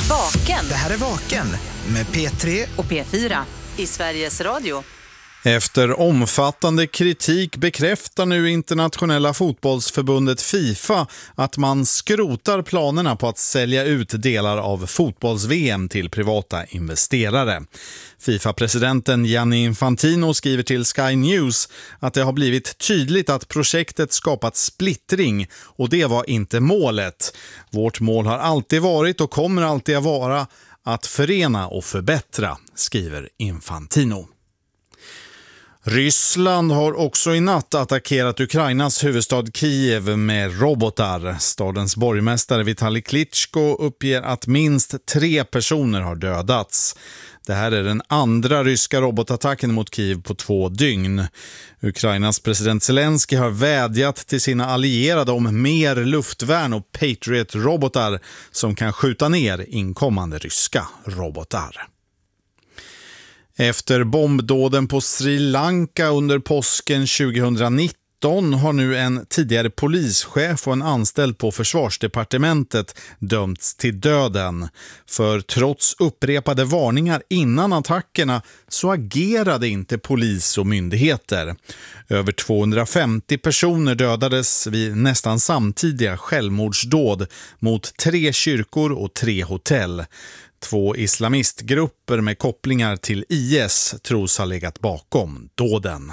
Vaken. Det här är Vaken med P3 och P4 i Sveriges Radio. Efter omfattande kritik bekräftar nu internationella fotbollsförbundet FIFA att man skrotar planerna på att sälja ut delar av fotbolls-VM till privata investerare. FIFA-presidenten Gianni Infantino skriver till Sky News att det har blivit tydligt att projektet skapat splittring och det var inte målet. Vårt mål har alltid varit och kommer alltid att vara att förena och förbättra, skriver Infantino. Ryssland har också i natt attackerat Ukrainas huvudstad Kiev med robotar. Stadens borgmästare Vitali Klitschko uppger att minst 3 personer har dödats. Det här är den andra ryska robotattacken mot Kiev på 2 dygn. Ukrainas president Zelensky har vädjat till sina allierade om mer luftvärn och Patriot-robotar som kan skjuta ner inkommande ryska robotar. Efter bombdåden på Sri Lanka under påsken 2019 har nu en tidigare polischef och en anställd på försvarsdepartementet dömts till döden. För trots upprepade varningar innan attackerna så agerade inte polis och myndigheter. Över 250 personer dödades vid nästan samtidiga självmordsdåd mot 3 kyrkor och 3 hotell. 2 islamistgrupper med kopplingar till IS tros ha legat bakom dåden.